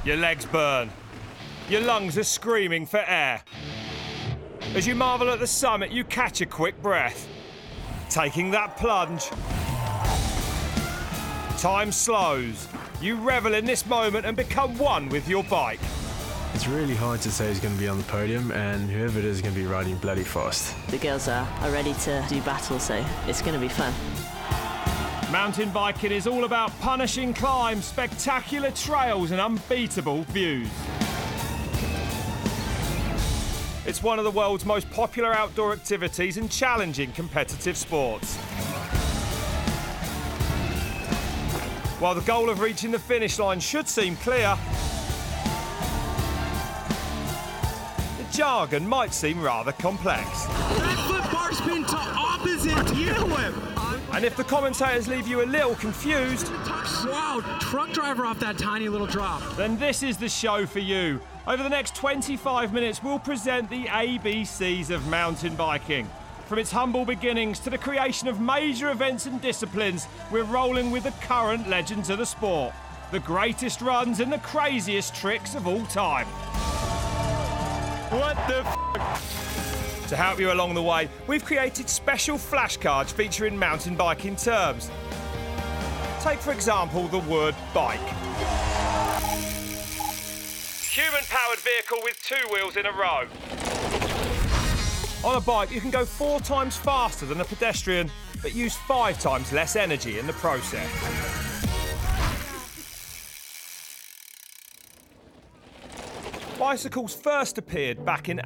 Your legs burn. Your lungs are screaming for air. As you marvel at the summit, you catch a quick breath. Taking that plunge. Time slows. You revel in this moment and become one with your bike. It's really hard to say who's going to be on the podium, and whoever it is going to be riding bloody fast. The girls are ready to do battle, so it's going to be fun. Mountain biking is all about punishing climbs, spectacular trails and unbeatable views. It's one of the world's most popular outdoor activities and challenging competitive sports. While the goal of reaching the finish line should seem clear, the jargon might seem rather complex. Back foot bar spin to opposite heel whip. And if the commentators leave you a little confused, Wow, truck driver off that tiny little drop. then this is the show for you. Over the next 25 minutes, we'll present the ABCs of mountain biking. From its humble beginnings to the creation of major events and disciplines, we're rolling with the current legends of the sport. The greatest runs and the craziest tricks of all time. What the f***? To help you along the way, we've created special flashcards featuring mountain biking terms. Take, for example, the word bike. Human-powered vehicle with two wheels in a row. On a bike, you can go 4 times faster than a pedestrian, but use 5 times less energy in the process. Bicycles first appeared back in